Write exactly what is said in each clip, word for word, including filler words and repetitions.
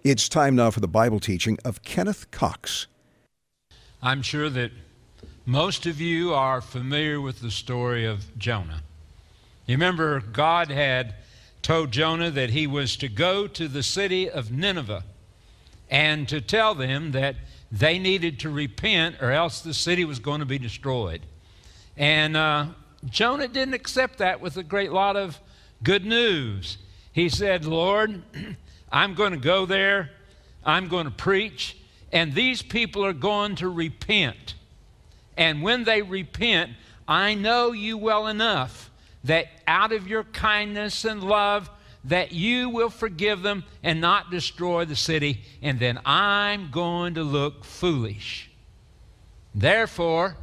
It's time now for the Bible teaching of Kenneth Cox. I'm sure that most of you are familiar with the story of Jonah. You remember God had told Jonah that he was to go to the city of Nineveh and to tell them that they needed to repent or else the city was going to be destroyed. And uh, Jonah didn't accept that with a great lot of good news. He said, Lord, I'm going to go there, I'm going to preach, and these people are going to repent. And when they repent, I know you well enough that out of your kindness and love that you will forgive them and not destroy the city, and then I'm going to look foolish. Therefore,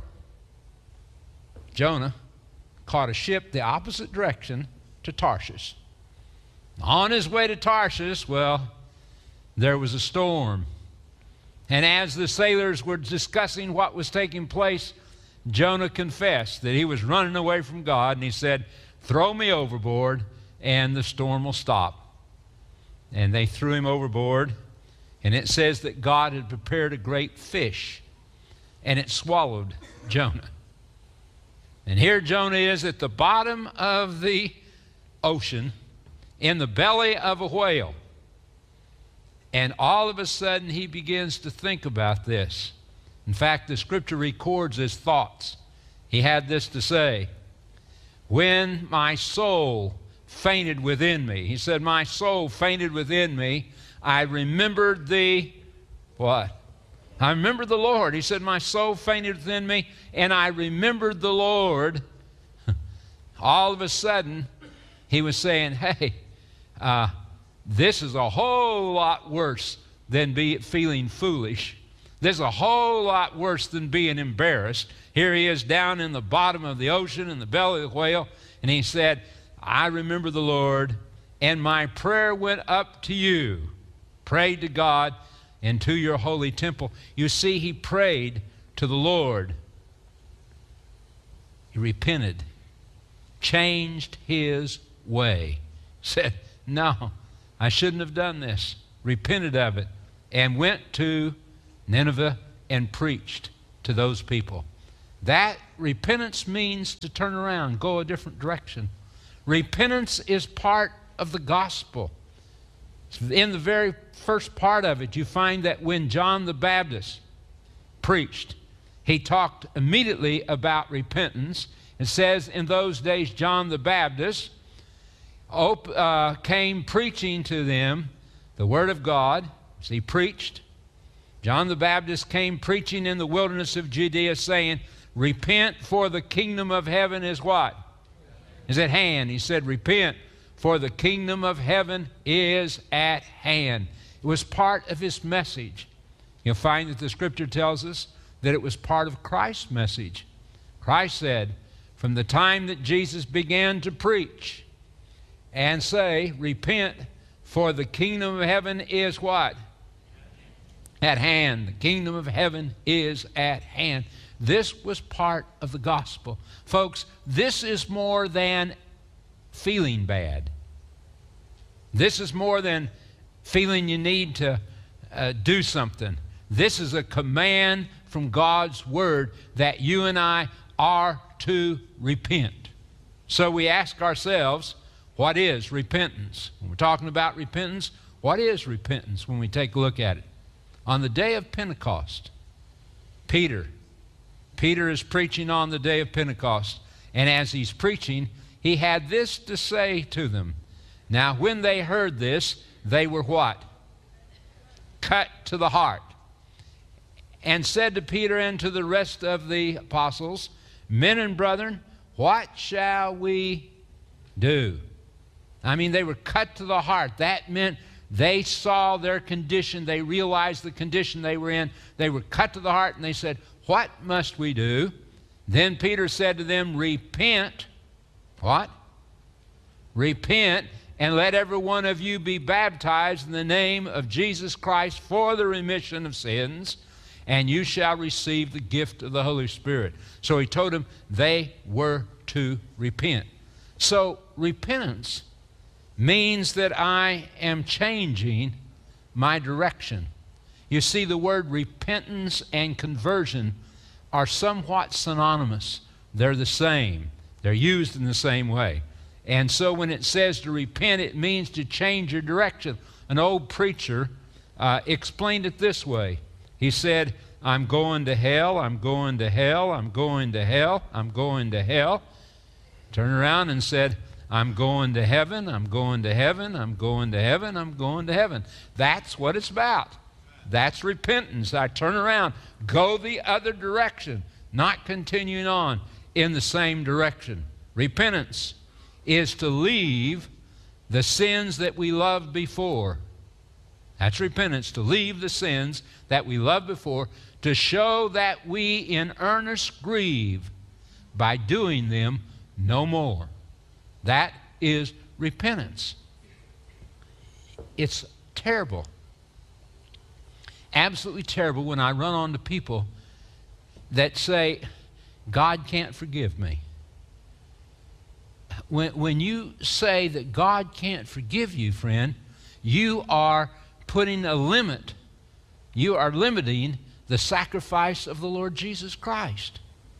Jonah caught a ship the opposite direction to Tarshish. On his way to Tarshish, well, there was a storm. And as the sailors were discussing what was taking place, Jonah confessed that he was running away from God, and he said, throw me overboard and the storm will stop. And they threw him overboard, and it says that God had prepared a great fish, and it swallowed Jonah. And here Jonah is at the bottom of the ocean, in the belly of a whale. And all of a sudden he begins to think about this. In fact, the scripture records his thoughts. He had this to say, when my soul fainted within me, he said, my soul fainted within me, I remembered the, what? I remembered the Lord. He said, my soul fainted within me, and I remembered the Lord. All of a sudden, he was saying, hey, uh, this is a whole lot worse than be feeling foolish. This is a whole lot worse than being embarrassed. Here he is down in the bottom of the ocean, in the belly of the whale, and he said, I remember the Lord, and my prayer went up to you. Prayed to God and to your holy temple. You see, he prayed to the Lord. He repented, changed his way, said, no, I shouldn't have done this. Repented of it, and went to Nineveh and preached to those people. That repentance means to turn around, go a different direction. Repentance is part of the gospel. In the very first part of it, you find that when John the Baptist preached, he talked immediately about repentance. It says, in those days, John the Baptist op- uh, came preaching to them the word of God. As he preached, John the Baptist came preaching in the wilderness of Judea, saying, repent, for the kingdom of heaven is what? Is at hand. He said, repent, for the kingdom of heaven is at hand. It was part of his message. You'll find that the scripture tells us that it was part of Christ's message. Christ said, from the time that Jesus began to preach and say, repent, for the kingdom of heaven is what? At hand. The kingdom of heaven is at hand. This was part of the gospel. Folks, this is more than feeling bad. This is more than feeling you need to uh, do something. This is a command from God's word that you and I are to repent. So we ask ourselves, what is repentance? When we're talking about repentance, what is repentance when we take a look at it? On the day of Pentecost, Peter, Peter is preaching on the day of Pentecost, and as he's preaching, he had this to say to them. Now, when they heard this, they were what? Cut to the heart. And said to Peter and to the rest of the apostles, men and brethren, what shall we do? I mean, they were cut to the heart. That meant they saw their condition. They realized the condition they were in. They were cut to the heart, and they said, what must we do? Then Peter said to them, repent. What? Repent, and let every one of you be baptized in the name of Jesus Christ for the remission of sins, and you shall receive the gift of the Holy Spirit. So he told them they were to repent. So repentance means that I am changing my direction. You see, the word repentance and conversion are somewhat synonymous. They're the same. They're used in the same way. And so when it says to repent, it means to change your direction. An old preacher uh, explained it this way. He said, I'm going to hell, I'm going to hell, I'm going to hell, I'm going to hell. Turned around and said, I'm going to heaven, I'm going to heaven, I'm going to heaven, I'm going to heaven. That's what it's about. That's repentance. I turn around, go the other direction, not continuing on in the same direction. Repentance is to leave the sins that we loved before. That's repentance, to leave the sins that we loved before, to show that we in earnest grieve by doing them no more. That is repentance. It's terrible, absolutely terrible when I run onto people that say, God can't forgive me. When, when you say that God can't forgive you, friend, you are putting a limit. You are limiting the sacrifice of the Lord Jesus Christ.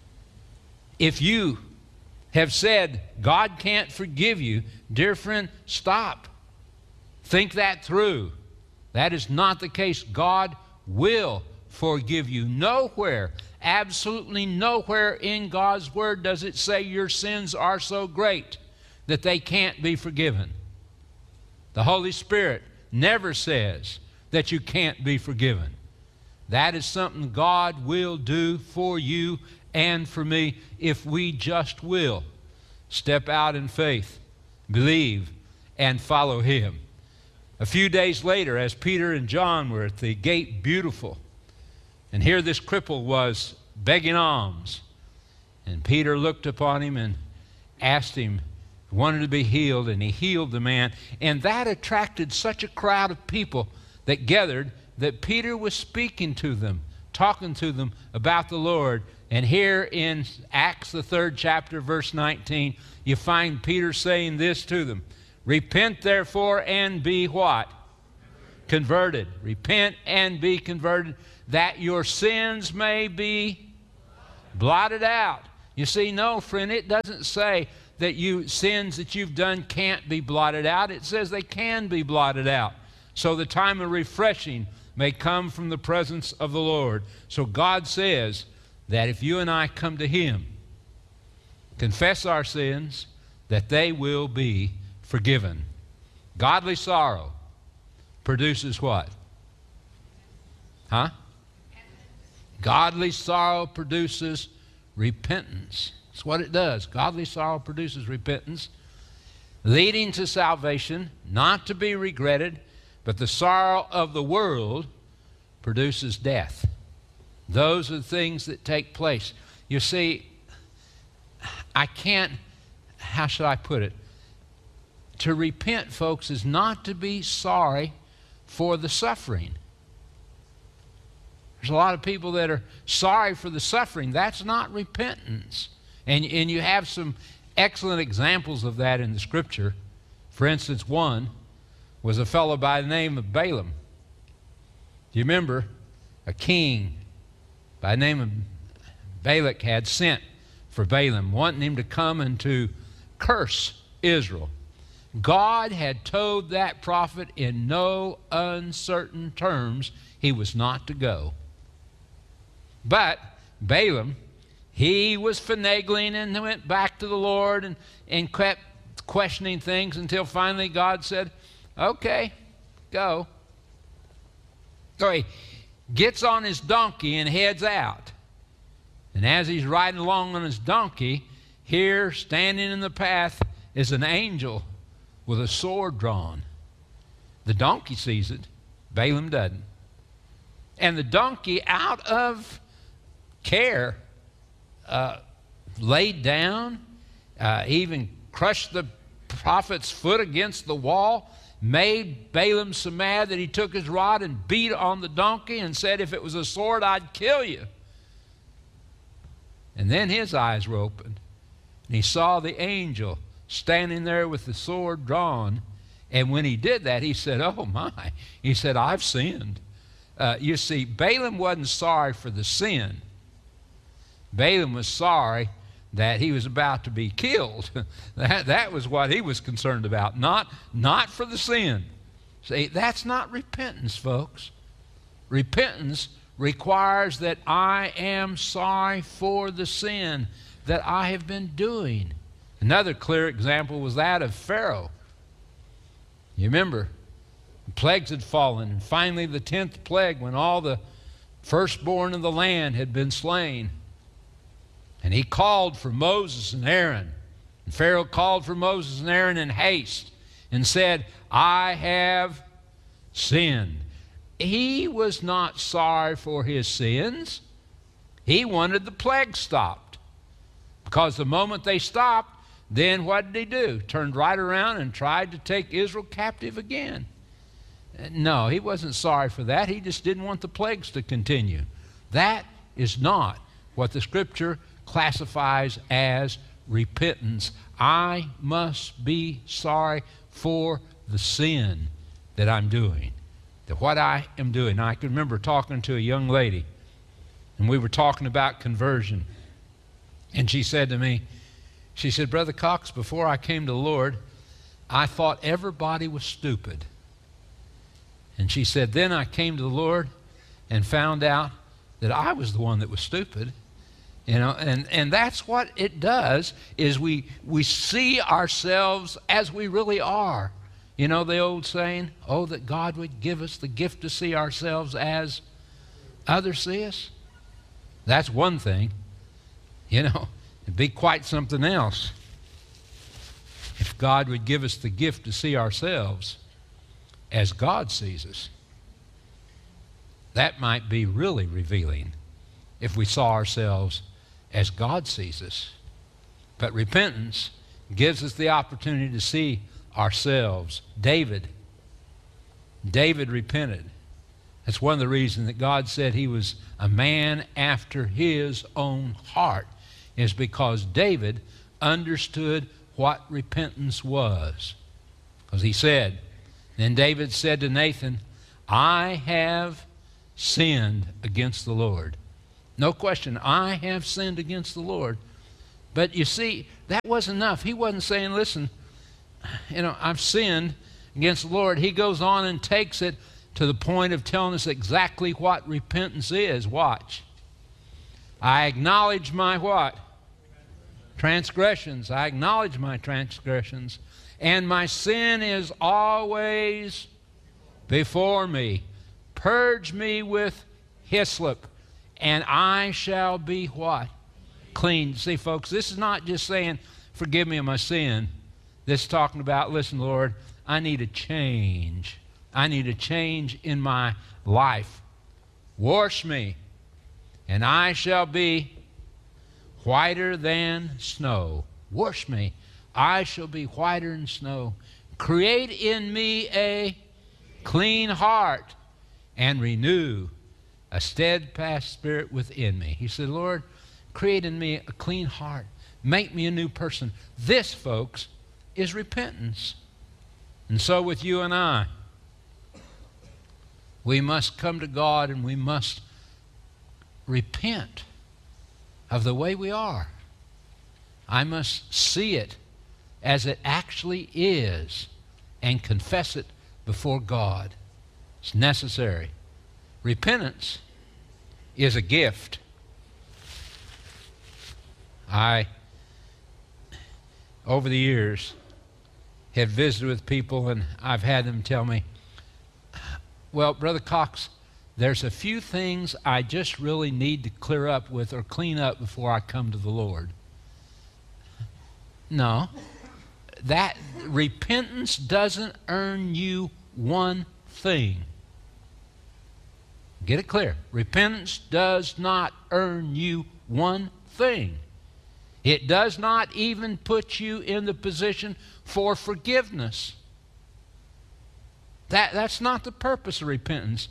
If you have said God can't forgive you, dear friend, stop. Think that through. That is not the case. God will forgive you. Nowhere, absolutely nowhere in God's Word does it say your sins are so great that they can't be forgiven. The Holy Spirit never says that you can't be forgiven. That is something God will do for you and for me if we just will step out in faith, believe, and follow Him. A few days later, as Peter and John were at the gate beautiful, and here this cripple was begging alms, and Peter looked upon him and asked him, wanted to be healed, and he healed the man. And that attracted such a crowd of people that gathered that Peter was speaking to them, talking to them about the Lord. And here in Acts, the third chapter, verse nineteen, you find Peter saying this to them, repent therefore and be what? Converted. Repent and be converted, that your sins may be blotted out. You see, no, friend, it doesn't say that you sins that you've done can't be blotted out. It says they can be blotted out. So the time of refreshing may come from the presence of the Lord. So God says that if you and I come to Him, confess our sins, that they will be forgiven. Godly sorrow produces what? Huh? Godly sorrow produces repentance. That's what it does. Godly sorrow produces repentance, leading to salvation, not to be regretted, but the sorrow of the world produces death. Those are the things that take place. You see, I can't, how should I put it? To repent, folks, is not to be sorry for the suffering. There's a lot of people that are sorry for the suffering. That's not repentance. And, and you have some excellent examples of that in the Scripture. For instance, one was a fellow by the name of Balaam. Do you remember? A king by the name of Balak had sent for Balaam, wanting him to come and to curse Israel. God had told that prophet in no uncertain terms he was not to go. But Balaam, he was finagling and went back to the Lord and, and kept questioning things until finally God said, okay, go. So he gets on his donkey and heads out. And as he's riding along on his donkey, here, standing in the path, is an angel with a sword drawn. The donkey sees it. Balaam doesn't. And the donkey, out of care, uh, laid down, uh, even crushed the prophet's foot against the wall, made Balaam so mad that he took his rod and beat on the donkey and said, if it was a sword, I'd kill you. And then his eyes were opened, and he saw the angel standing there with the sword drawn, And when he did that, he said, oh my, he said, I've sinned. Uh, you see, Balaam wasn't sorry for the sin. Balaam was sorry that he was about to be killed. that, that was what he was concerned about, not, not for the sin. See, that's not repentance, folks. Repentance requires that I am sorry for the sin that I have been doing. Another clear example was that of Pharaoh. You remember, the plagues had fallen, and finally the tenth plague, when all the firstborn of the land had been slain. And he called for Moses and Aaron. And Pharaoh called for Moses and Aaron in haste and said, I have sinned. He was not sorry for his sins. He wanted the plague stopped. Because the moment they stopped, then what did he do? Turned right around and tried to take Israel captive again. No, he wasn't sorry for that. He just didn't want the plagues to continue. That is not what the Scripture classifies as repentance. I must be sorry for the sin that I'm doing, that what I am doing. Now, I can remember talking to a young lady, and we were talking about conversion, and she said to me, she said, Brother Cox, before I came to the Lord, I thought everybody was stupid. And she said, then I came to the Lord and found out that I was the one that was stupid. You know, and, and that's what it does, is we, we see ourselves as we really are. You know the old saying, oh, that God would give us the gift to see ourselves as others see us? That's one thing. You know, it'd be quite something else if God would give us the gift to see ourselves as God sees us. That might be really revealing if we saw ourselves as God sees us. But repentance gives us the opportunity to see ourselves. David, David repented. That's one of the reasons that God said he was a man after his own heart, is because David understood what repentance was. Because he said, then David said to Nathan, I have sinned against the Lord. No question, I have sinned against the Lord. But you see, that wasn't enough. He wasn't saying, listen, you know, I've sinned against the Lord. He goes on and takes it to the point of telling us exactly what repentance is. Watch. I acknowledge my what? Transgressions. I acknowledge my transgressions. And my sin is always before me. Purge me with hyssop, and I shall be what? Clean. See, folks, this is not just saying, forgive me of my sin. This is talking about, listen, Lord, I need a change. I need a change in my life. Wash me, and I shall be whiter than snow. Wash me, I shall be whiter than snow. Create in me a clean heart, and renew a steadfast spirit within me. He said, Lord, create in me a clean heart. Make me a new person. This, folks, is repentance. And so with you and I, we must come to God and we must repent of the way we are. I must see it as it actually is and confess it before God. It's necessary. Repentance is a gift. I, over the years, have visited with people, and I've had them tell me, well, Brother Cox, there's a few things I just really need to clear up with or clean up before I come to the Lord. No. That repentance doesn't earn you one thing. Get it clear. Repentance does not earn you one thing. It does not even put you in the position for forgiveness. That, that's not the purpose of repentance.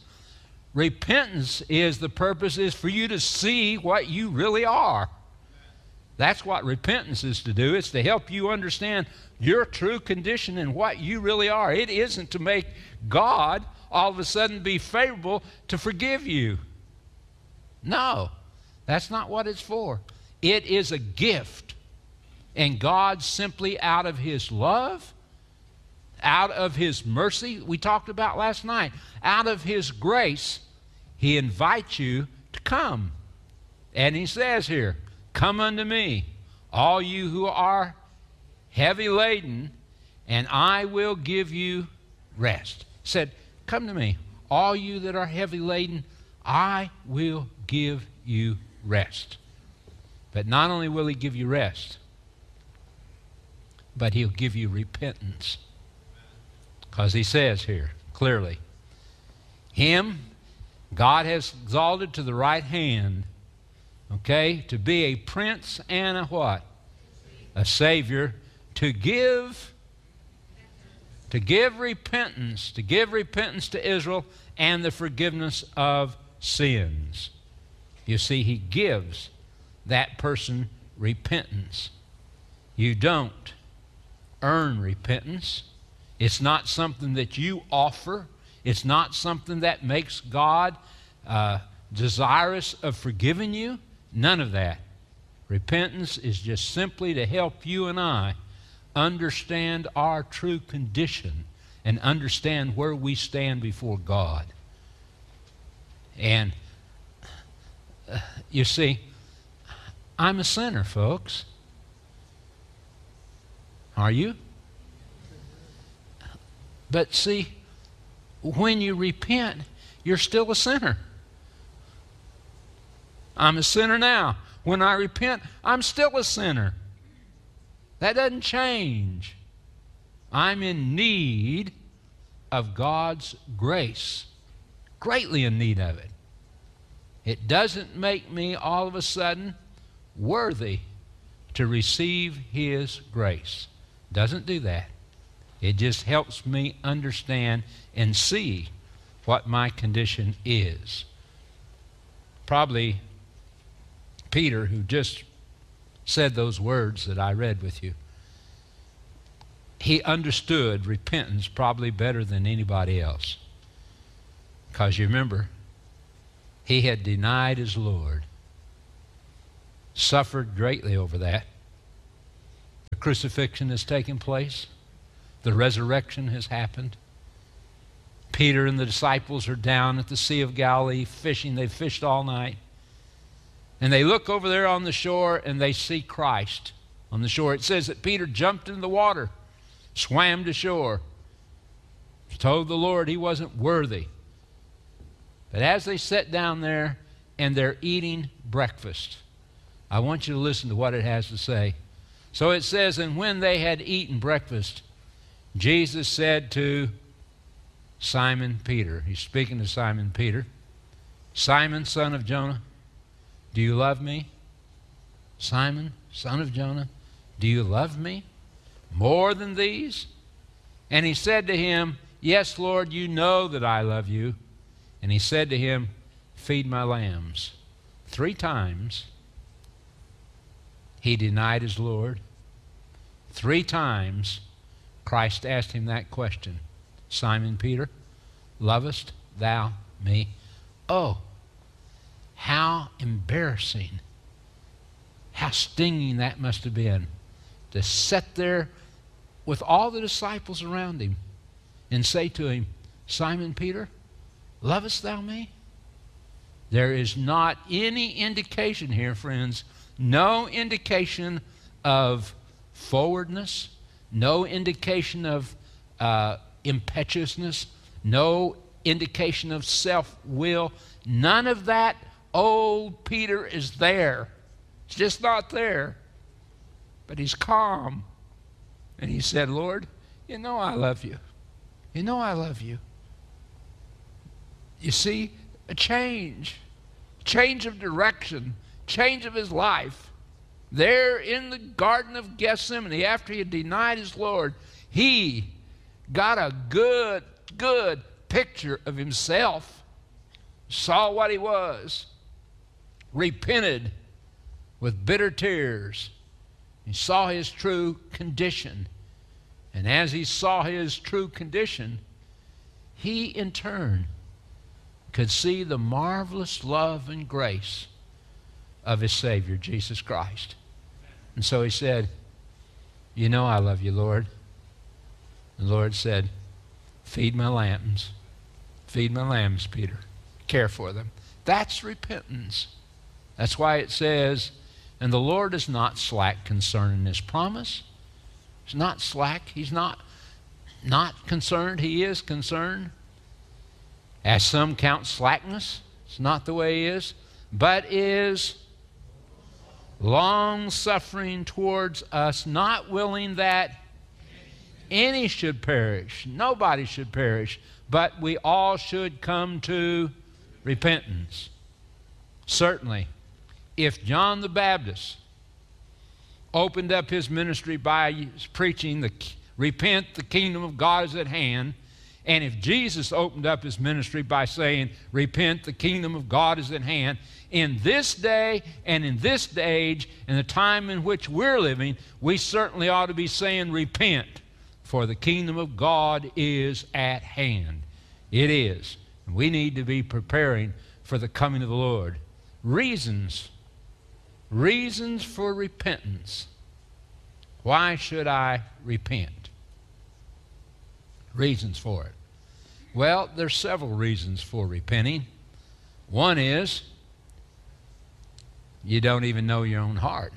Repentance is the purpose is for you to see what you really are. That's what repentance is to do. It's to help you understand your true condition and what you really are. It isn't to make God all of a sudden be favorable to forgive you. No, that's not what it's for. It is a gift. And God simply out of His love, out of His mercy, we talked about last night, out of His grace, He invites you to come. And He says here, come unto me, all you who are heavy laden, and I will give you rest. He said, come to me, all you that are heavy laden, I will give you rest. But not only will He give you rest, but He'll give you repentance. Because He says here clearly, Him God has exalted to the right hand, okay, to be a prince and a what? A savior, to give, to give repentance, to give repentance to Israel and the forgiveness of sins. You see, He gives that person repentance. You don't earn repentance. It's not something that you offer. It's not something that makes God uh, desirous of forgiving you. None of that. Repentance is just simply to help you and I understand our true condition and understand where we stand before God. And uh, you see, I'm a sinner, folks. Are you? But see, when you repent, you're still a sinner. I'm a sinner now. When I repent, I'm still a sinner. That doesn't change. I'm in need of God's grace, greatly in need of it. It doesn't make me all of a sudden worthy to receive His grace. Doesn't do that. It just helps me understand and see what my condition is. Probably Peter, who just said those words that I read with you, he understood repentance probably better than anybody else. Because you remember, he had denied his Lord, suffered greatly over that. The crucifixion has taken place. The resurrection has happened. Peter and the disciples are down at the Sea of Galilee fishing. They've fished all night. And they look over there on the shore and they see Christ on the shore. It says that Peter jumped into the water, swam to shore, told the Lord he wasn't worthy. But as they sat down there and they're eating breakfast, I want you to listen to what it has to say. So it says, and when they had eaten breakfast, Jesus said to Simon Peter, he's speaking to Simon Peter, Simon, son of Jonah, do you love me? Simon, son of Jonah, do you love me more than these? And he said to him, yes, Lord, you know that I love you. And he said to him, feed my lambs. Three times he denied his Lord. Three times Christ asked him that question. Simon Peter, lovest thou me? Oh, how embarrassing, how stinging that must have been to sit there with all the disciples around him and say to him, Simon Peter, lovest thou me? There is not any indication here, friends, no indication of forwardness, no indication of uh, impetuousness, no indication of self-will. None of that. Old Peter is there. It's just not there. But he's calm. And he said, Lord, you know I love you. You know I love you. You see, a change. Change of direction. Change of his life. There in the Garden of Gethsemane, after he had denied his Lord, he got a good, good picture of himself. Saw what he was. Repented with bitter tears. He saw his true condition. And as he saw his true condition, he in turn could see the marvelous love and grace of his Savior, Jesus Christ. And so he said, you know I love you, Lord. The Lord said, feed my lambs. Feed my lambs, Peter. Care for them. That's repentance. That's why it says, and the Lord is not slack concerning his promise. He's not slack. He's not not concerned. He is concerned. As some count slackness, it's not the way he is, but is long-suffering towards us, not willing that any should perish. Nobody should perish, but we all should come to repentance. Certainly, if John the Baptist opened up his ministry by preaching, the repent, the kingdom of God is at hand, and if Jesus opened up his ministry by saying, repent, the kingdom of God is at hand, in this day and in this age, in the time in which we're living, we certainly ought to be saying, repent, for the kingdom of God is at hand. It is. And we need to be preparing for the coming of the Lord. Reasons. Reasons for repentance. Why should I repent? Reasons for it. Well, there's several reasons for repenting. One is you don't even know your own heart.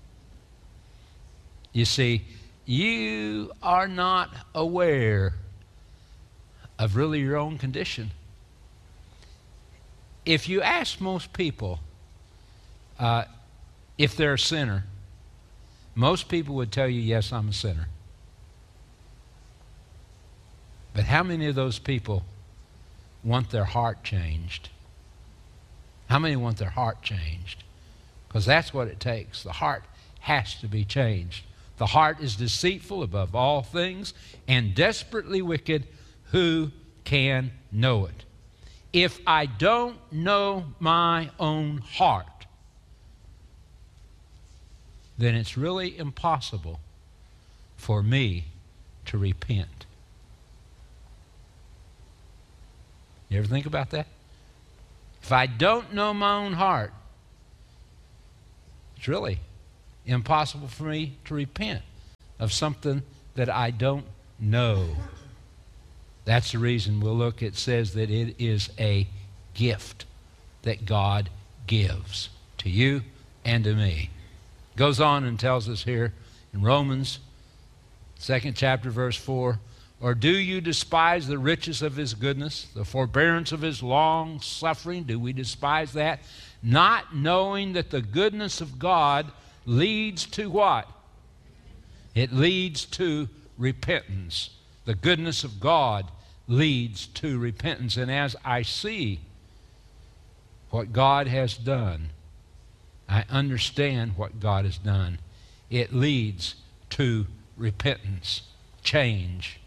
You see, you are not aware of really your own condition. If you ask most people uh, if they're a sinner, most people would tell you, yes, I'm a sinner. But how many of those people want their heart changed? How many want their heart changed? Because that's what it takes. The heart has to be changed. The heart is deceitful above all things and desperately wicked. Who can know it? If I don't know my own heart, then it's really impossible for me to repent. You ever think about that? If I don't know my own heart, it's really impossible for me to repent of something that I don't know. That's the reason we'll look, it says that it is a gift that God gives to you and to me. Goes on and tells us here in Romans, second chapter, verse four, or do you despise the riches of his goodness, the forbearance of his long suffering? Do we despise that? Not knowing that the goodness of God leads to what? It leads to repentance. The goodness of God leads to repentance. And as I see what God has done, I understand what God has done. It leads to repentance, change.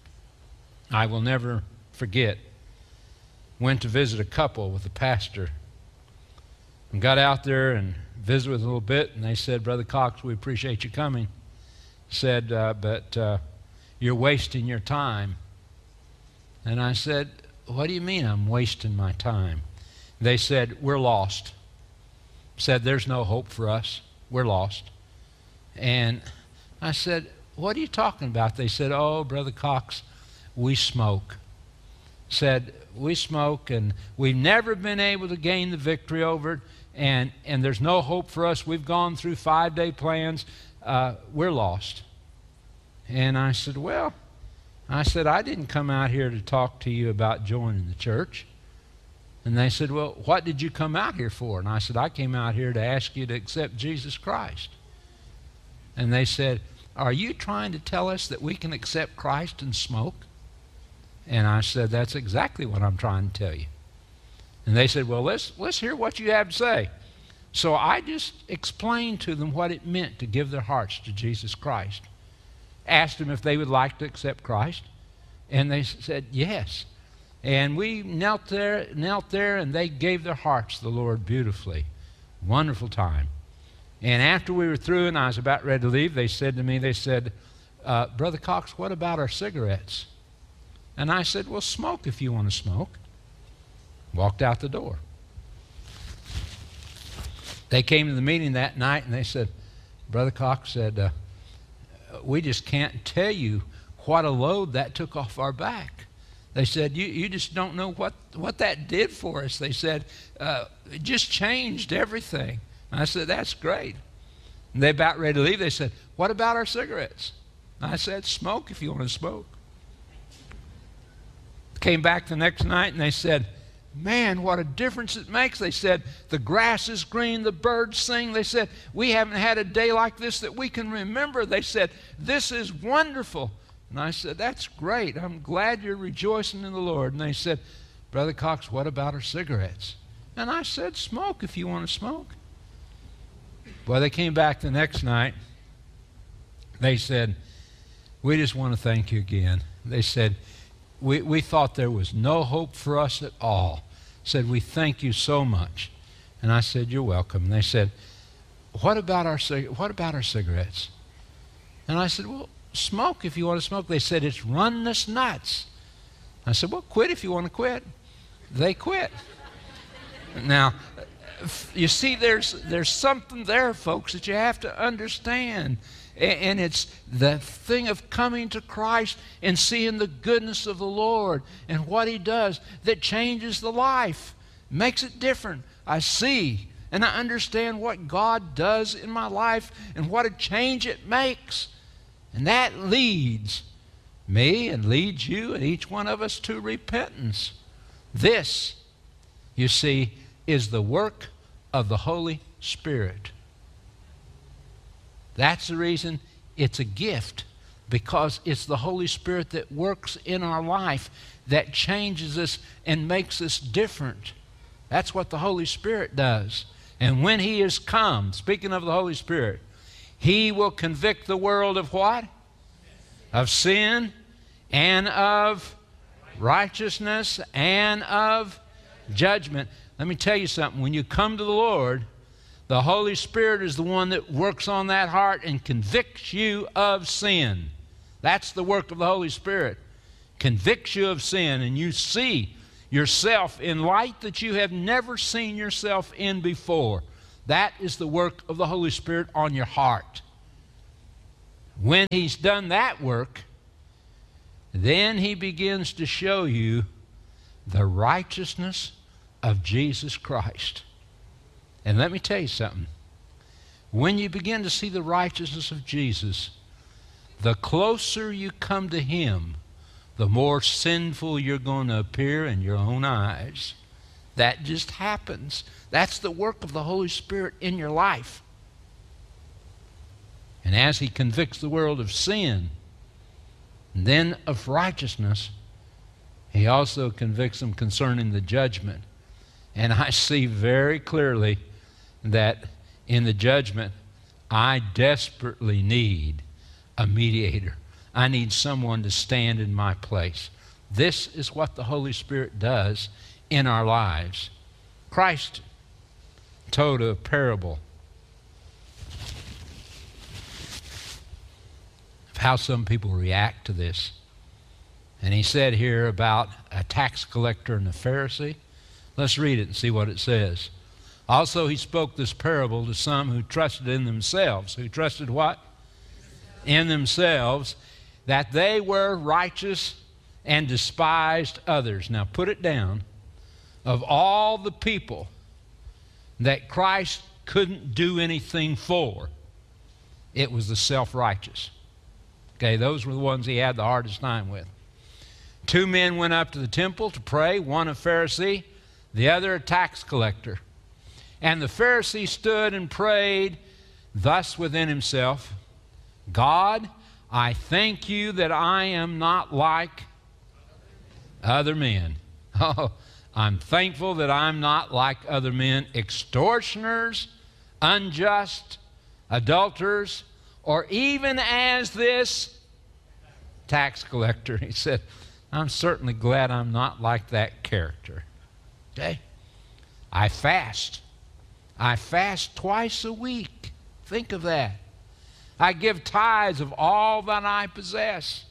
I will never forget, went to visit a couple with a pastor and got out there and visited with them a little bit, and they said, Brother Cox, we appreciate you coming. Said, uh, but uh, you're wasting your time. And I said, what do you mean I'm wasting my time? They said, we're lost. Said, there's no hope for us. We're lost. And I said, what are you talking about? They said, oh, Brother Cox, we smoke. Said, we smoke, and we've never been able to gain the victory over it, and, and there's no hope for us. We've gone through five-day plans. Uh, we're lost. And I said, well, I said, I didn't come out here to talk to you about joining the church. And they said, well, what did you come out here for? And I said, I came out here to ask you to accept Jesus Christ. And they said, are you trying to tell us that we can accept Christ and smoke? And I said, that's exactly what I'm trying to tell you. And they said, well, let's, let's hear what you have to say. So I just explained to them what it meant to give their hearts to Jesus Christ. Asked them if they would like to accept Christ. And they said, yes. And we knelt there, knelt there, and they gave their hearts to the Lord beautifully. Wonderful time. And after we were through and I was about ready to leave, they said to me, they said, uh, Brother Cox, what about our cigarettes? And I said, well, smoke if you want to smoke. Walked out the door. They came to the meeting that night and they said, Brother Cox said, uh, we just can't tell you what a load that took off our back. They said, you, you just don't know what, what that did for us. They said, uh, it just changed everything. And I said, that's great. And they about ready to leave. They said, what about our cigarettes? And I said, smoke if you want to smoke. Came back the next night and they said, man, what a difference it makes. They said, the grass is green, the birds sing. They said, we haven't had a day like this that we can remember. They said, this is wonderful. And I said, that's great. I'm glad you're rejoicing in the Lord. And they said, Brother Cox, what about our cigarettes? And I said, smoke if you want to smoke. Well, they came back the next night. They said, we just want to thank you again. They said, we, we thought there was no hope for us at all. Said, we thank you so much. And I said, you're welcome. And they said, what about our cig- what about our cigarettes? And I said, well, smoke if you want to smoke. They said, it's running us nuts. I said, well, quit if you want to quit. They quit. Now, you see, there's, there's something there, folks, that you have to understand. And it's the thing of coming to Christ and seeing the goodness of the Lord and what He does that changes the life, makes it different. I see and I understand what God does in my life and what a change it makes. And that leads me and leads you and each one of us to repentance. This, you see, is the work of the Holy Spirit. That's the reason it's a gift, because it's the Holy Spirit that works in our life that changes us and makes us different. That's what the Holy Spirit does. And when He is come, speaking of the Holy Spirit, He will convict the world of what? Of sin and of righteousness and of judgment. Let me tell you something. When you come to the Lord, the Holy Spirit is the one that works on that heart and convicts you of sin. That's the work of the Holy Spirit. Convicts you of sin, and you see yourself in light that you have never seen yourself in before. That is the work of the Holy Spirit on your heart. When He's done that work, then He begins to show you the righteousness of Jesus Christ. And let me tell you something. When you begin to see the righteousness of Jesus, the closer you come to Him, the more sinful you're going to appear in your own eyes. That just happens. That's the work of the Holy Spirit in your life. And as He convicts the world of sin, and then of righteousness, He also convicts them concerning the judgment. And I see very clearly that in the judgment, I desperately need a mediator. I need someone to stand in my place. This is what the Holy Spirit does in our lives. Christ told a parable of how some people react to this. And He said here about a tax collector and a Pharisee. Let's read it and see what it says. Also, He spoke this parable to some who trusted in themselves. Who trusted what? In themselves, that they were righteous and despised others. Now put it down. Of all the people that Christ couldn't do anything for, it was the self-righteous. Okay, those were the ones He had the hardest time with. Two men went up to the temple to pray, one a Pharisee, the other a tax collector. And the Pharisee stood and prayed thus within himself, God, I thank you that I am not like other men. Oh, I'm thankful that I'm not like other men, extortioners, unjust, adulterers, or even as this tax collector. He said, I'm certainly glad I'm not like that character. Okay? I fast. I fast twice a week. Think of that. I give tithes of all that I possess.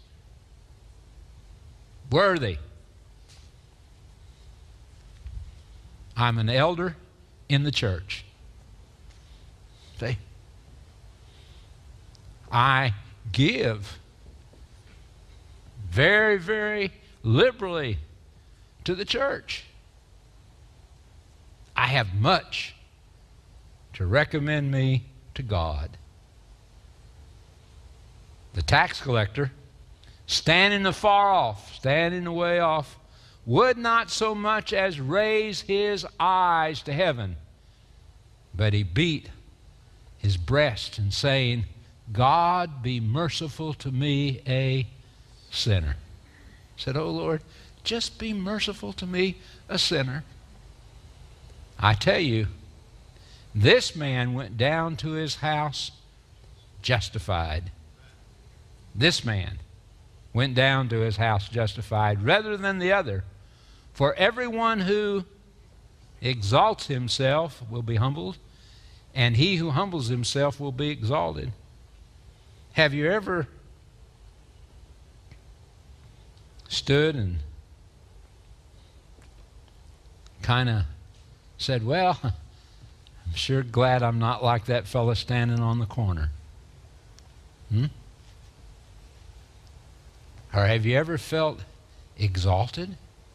Worthy. I'm an elder in the church. See? I give very, very liberally to the church. I have much to recommend me to God. The tax collector, standing afar off, standing away off, would not so much as raise his eyes to heaven, but he beat his breast and saying, God, be merciful to me, a sinner. Said, oh Lord, just be merciful to me, a sinner. I tell you, this man went down to his house justified. This man went down to his house justified rather than the other. For everyone who exalts himself will be humbled, and he who humbles himself will be exalted. Have you ever stood and kind of said, well, I'm sure glad I'm not like that fella standing on the corner? Hmm? Or have you ever felt exalted?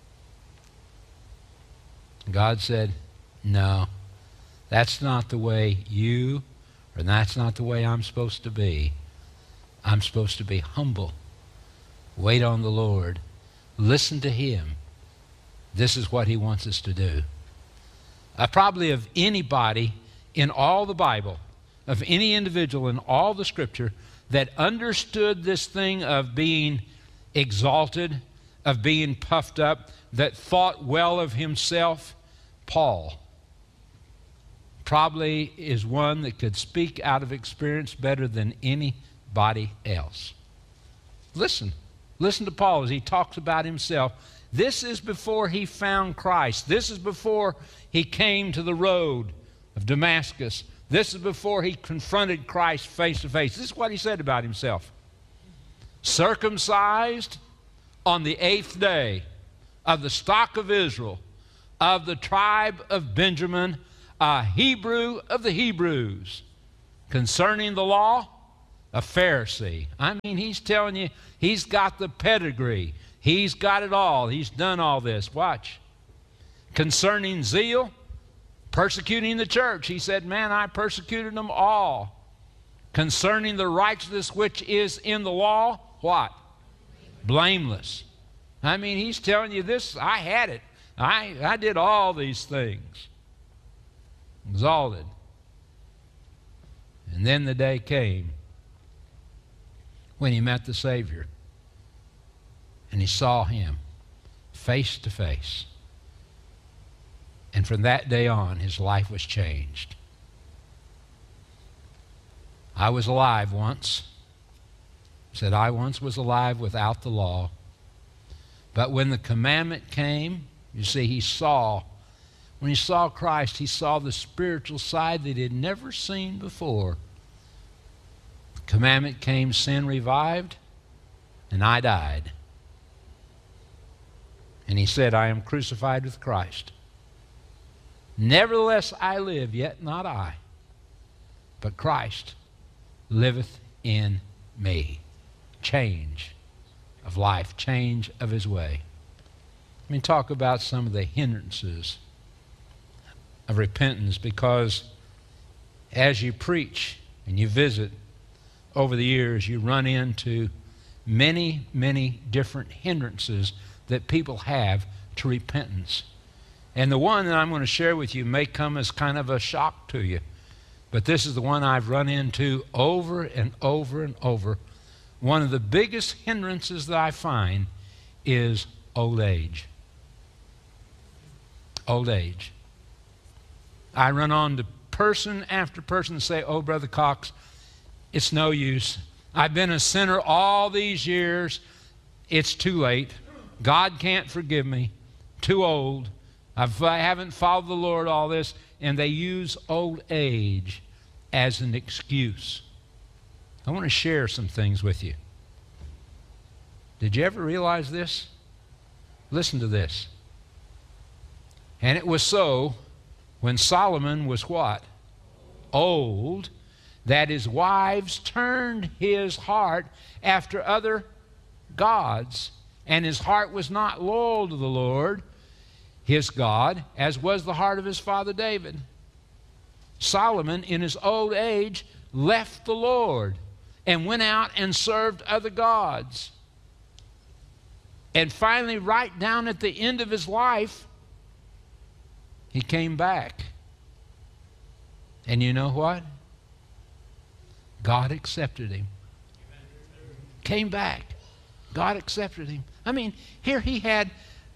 God said, no, that's not the way you, or that's not the way I'm supposed to be. I'm supposed to be humble. Wait on the Lord. Listen to Him. This is what He wants us to do. Uh, probably of anybody in all the Bible, of any individual in all the Scripture that understood this thing of being exalted, of being puffed up, that thought well of himself, Paul probably is one that could speak out of experience better than anybody else. Listen. Listen to Paul as he talks about himself. This is before he found Christ. This is before he came to the road of Damascus. This is before he confronted Christ face to face. This is what he said about himself. Circumcised on the eighth day, of the stock of Israel, of the tribe of Benjamin, a Hebrew of the Hebrews. Concerning the law, a Pharisee. I mean, he's telling you, he's got the pedigree. He's got it all. He's done all this. Watch. Concerning zeal, persecuting the church. He said, man, I persecuted them all. Concerning the righteousness which is in the law, what? Blameless. I mean, he's telling you this, I had it. I, I did all these things. Exalted. And then the day came when he met the Savior. And he saw Him face to face. And from that day on, his life was changed. I was alive once. Said, I once was alive without the law. But when the commandment came, you see, he saw, when he saw Christ, he saw the spiritual side that he had never seen before. The commandment came, sin revived, and I died. And he said, I am crucified with Christ. Nevertheless I live, yet not I, but Christ liveth in me. Change of life, change of his way. Let me talk about some of the hindrances of repentance, because as you preach and you visit over the years, you run into many, many different hindrances that people have to repentance. And the one that I'm going to share with you may come as kind of a shock to you, but this is the one I've run into over and over and over. One of the biggest hindrances that I find is old age. Old age. I run on to person after person and say, oh, Brother Cox, it's no use. I've been a sinner all these years. It's too late. God can't forgive me. Too old. I've, I haven't followed the Lord all this. And they use old age as an excuse. I want to share some things with you. Did you ever realize this? Listen to this. And it was so when Solomon was what? Old, that his wives turned his heart after other gods, and his heart was not loyal to the Lord, his God, as was the heart of his father David. Solomon, in his old age, left the Lord and went out and served other gods. And finally, right down at the end of his life, he came back. And you know what? God accepted him. Came back. God accepted him. I mean, here he had,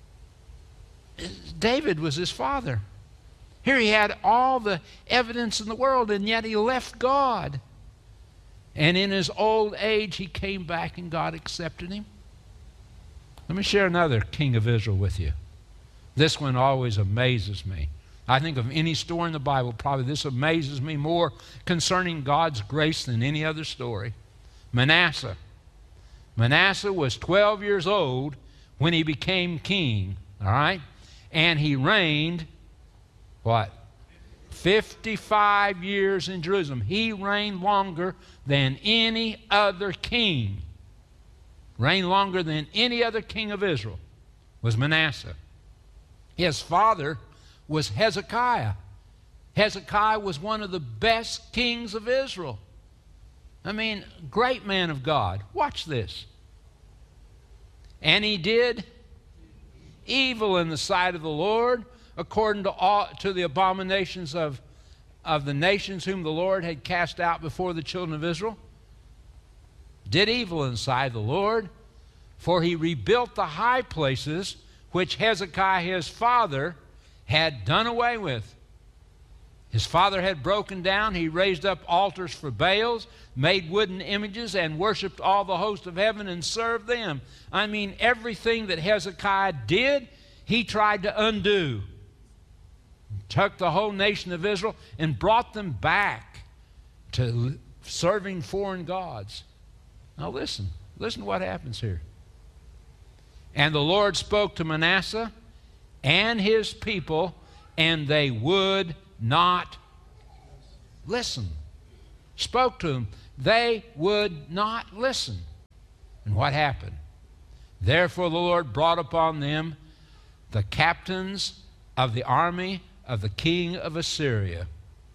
David was his father. Here he had all the evidence in the world, and yet he left God. And in his old age, he came back and God accepted him. Let me share another king of Israel with you. This one always amazes me. I think of any story in the Bible, probably this amazes me more concerning God's grace than any other story. Manasseh. Manasseh was twelve years old when he became king, all right? And he reigned, what? fifty-five years in Jerusalem. He reigned longer than any other king. Reigned longer than any other king of Israel was Manasseh. His father was Hezekiah. Hezekiah was one of the best kings of Israel. I mean, great man of God. Watch this. And he did evil in the sight of the Lord, according to all, to the abominations of, of the nations whom the Lord had cast out before the children of Israel. Did evil in the sight of the Lord, for he rebuilt the high places which Hezekiah his father had done away with. His father had broken down. He raised up altars for Baals, made wooden images, and worshiped all the host of heaven and served them. I mean, everything that Hezekiah did, he tried to undo. Took the whole nation of Israel and brought them back to serving foreign gods. Now listen, listen to what happens here. And the Lord spoke to Manasseh and his people, and they would not listen. Spoke to them. They would not listen. And what happened? Therefore the Lord brought upon them the captains of the army of the king of Assyria,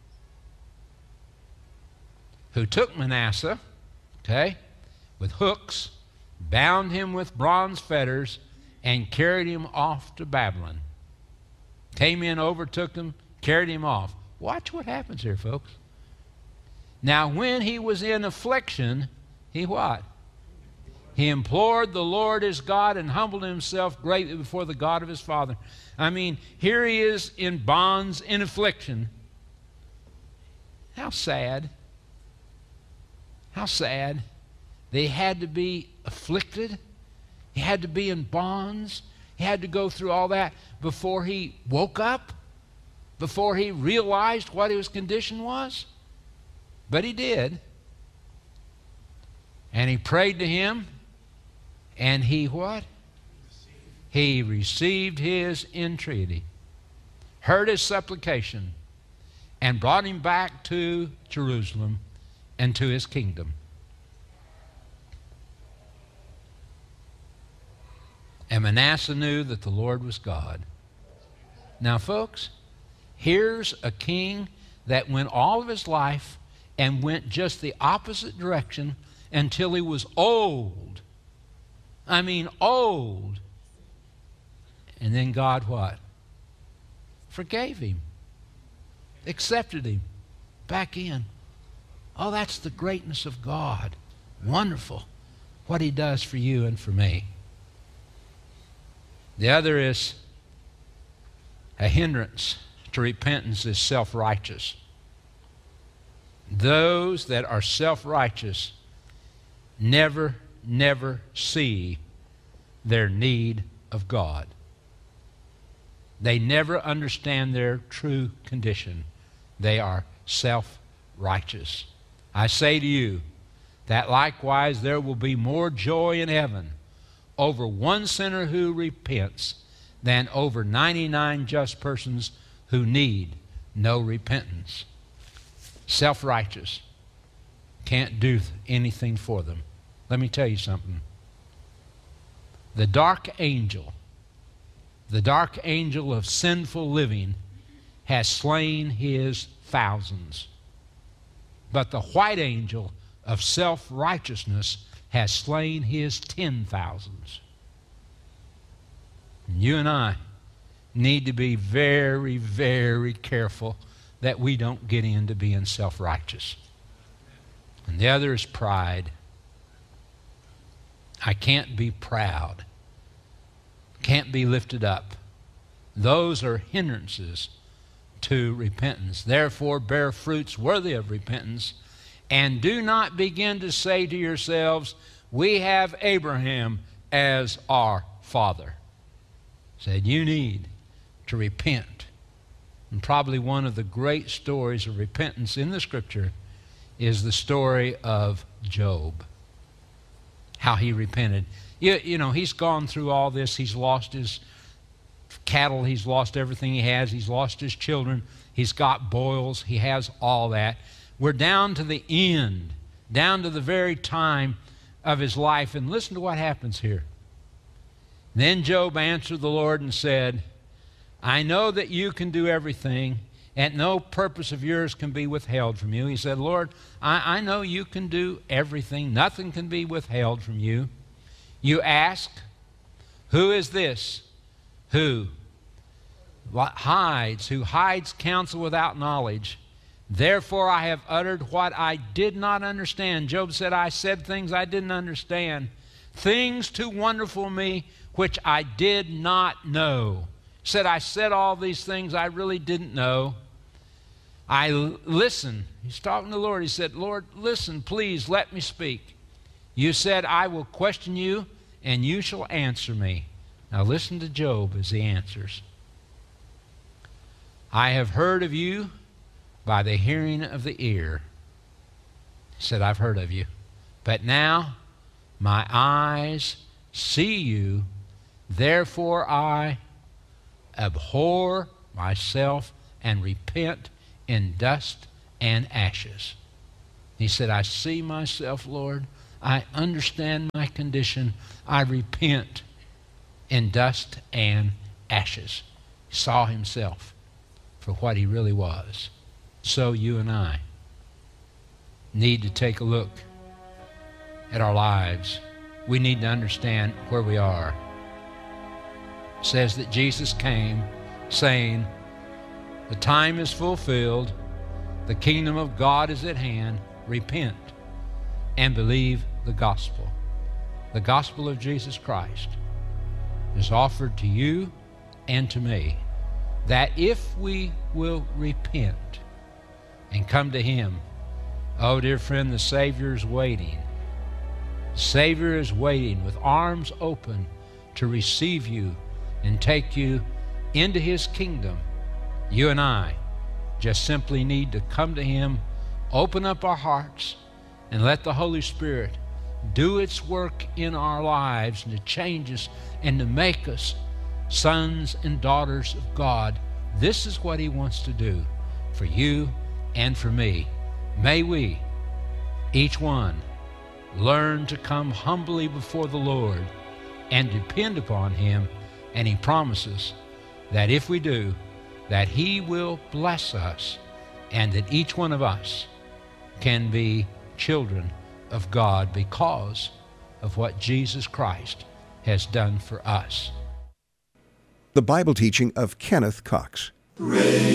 who took Manasseh, okay, with hooks, bound him with bronze fetters, and carried him off to Babylon. Came in, overtook him, carried him off. Watch what happens here, folks. Now, when he was in affliction, he what? He implored the Lord his God and humbled himself greatly before the God of his father. I mean, here he is in bonds, in affliction. How sad. How sad. They had to be afflicted. He had to be in bonds. He had to go through all that before he woke up, before he realized what his condition was. But he did. And he prayed to him, and he what? He received his entreaty, heard his supplication, and brought him back to Jerusalem and to his kingdom. And Manasseh knew that the Lord was God. Now, folks, here's a king that went all of his life and went just the opposite direction until he was old. I mean, old. And then God what? Forgave him. Accepted him back in. Oh, that's the greatness of God. Wonderful what he does for you and for me. The other is a hindrance to repentance is self-righteous. Those that are self-righteous never, never see their need of God. They never understand their true condition. They are self-righteous. self-righteous. I say to you that likewise there will be more joy in heaven over one sinner who repents than over ninety-nine just persons who need no repentance. Self-righteous can't do anything for them. Let me tell you something. The dark angel, the dark angel of sinful living, has slain his thousands. But the white angel of self-righteousness has slain his ten thousands. You and I need to be very, very careful that we don't get into being self-righteous. And the other is pride. I can't be proud. Can't be lifted up. Those are hindrances to repentance. Therefore, bear fruits worthy of repentance, and do not begin to say to yourselves, we have Abraham as our father. Said you need to repent. And probably one of the great stories of repentance in the Scripture is the story of Job. How he repented. You, you know, he's gone through all this. He's lost his cattle. He's lost everything he has. He's lost his children. He's got boils. He has all that. We're down to the end, down to the very time of his life. And listen to what happens here. Then Job answered the Lord and said, I know that you can do everything, and no purpose of yours can be withheld from you. He said, Lord, I, I know you can do everything. Nothing can be withheld from you. You ask, who is this? Who hides, who hides counsel without knowledge. Therefore I have uttered what I did not understand. Job said, I said things I didn't understand. Things too wonderful for me, which I did not know. Said, I said all these things I really didn't know. I l- listen. He's talking to the Lord. He said, Lord, listen, please let me speak. You said, I will question you, and you shall answer me. Now listen to Job as he answers. I have heard of you by the hearing of the ear. He said, I've heard of you. But now my eyes see you, therefore I abhor myself and repent in dust and ashes. He said, I see myself, Lord. I understand my condition. I repent in dust and ashes. He saw himself for what he really was. So you and I need to take a look at our lives. We need to understand where we are. It says that Jesus came saying, the time is fulfilled, the kingdom of God is at hand, repent and believe the gospel. The gospel of Jesus Christ is offered to you and to me, that if we will repent and come to Him, oh dear friend, the Savior is waiting. The Savior is waiting with arms open to receive you and take you into His kingdom. You and I just simply need to come to Him, open up our hearts, and let the Holy Spirit do its work in our lives and to change us and to make us sons and daughters of God. This is what He wants to do for you and for me. May we, each one, learn to come humbly before the Lord and depend upon Him, and He promises that if we do, that He will bless us and that each one of us can be children of God because of what Jesus Christ has done for us. The Bible teaching of Kenneth Cox.